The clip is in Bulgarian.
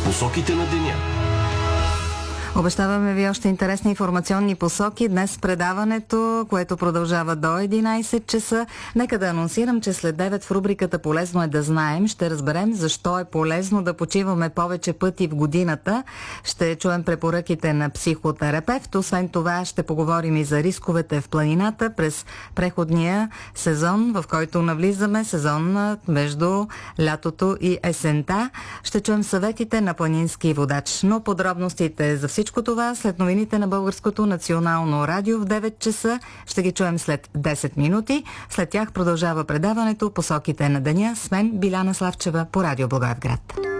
Посоките на деня. Обещаваме ви още интересни информационни посоки. Днес предаването, което продължава до 11 часа. Нека да анонсирам, че след 9 в рубриката "Полезно е да знаем" ще разберем защо е полезно да почиваме повече пъти в годината. Ще чуем препоръките на психотерапевт. Освен това ще поговорим и за рисковете в планината през преходния сезон, в който навлизаме, сезон между лятото и есента. Ще чуем съветите на планински водач. Но подробностите за всичко това след новините на Българското национално радио в 9 часа. Ще ги чуем след 10 минути. След тях продължава предаването "Посоките на деня" с мен, Биляна Славчева, по радио Благоевград.